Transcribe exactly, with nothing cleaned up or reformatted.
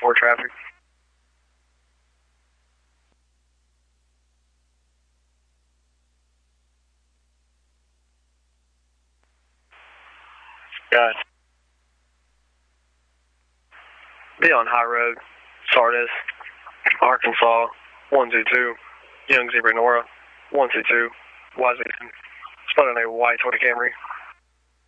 four traffic. Got it. Be on High Road, Sardis, Arkansas, one two two, Young Zebra Nora, one two two, Wazoo, spotted a white Toyota Camry.